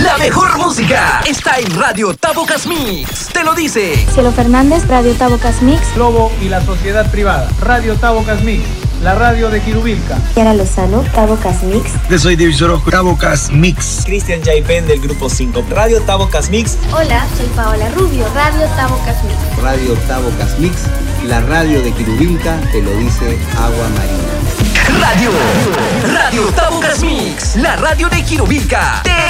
La mejor música está en Radio Tabocas Mix. Te lo dice Cielo Fernández, Radio Tabocas Mix. Lobo y la Sociedad Privada, Radio Tabocas Mix. La radio de Quirubilca. Yara Lozano, Tabocas Mix. Yo soy Divisor Ojo, Tabocas Mix. Cristian Jaipen del Grupo 5, Radio Tabocas Mix. Hola, soy Paola Rubio, Radio Tabocas Mix. Radio Tabocas Mix, la radio de Quirubilca, te lo dice Agua Marina. Radio Tabocas Mix, la radio de Quirubilca.